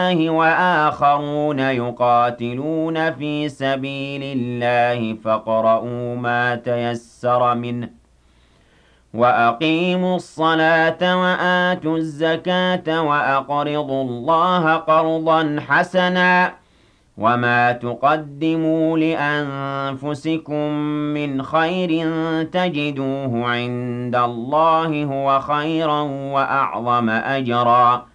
وآخرون يقاتلون في سبيل الله فاقرؤوا ما تيسر منه وأقيموا الصلاة وآتوا الزكاة وأقرضوا الله قرضا حسنا وما تقدموا لأنفسكم من خير تجدوه عند الله هو خيرا وأعظم أجرا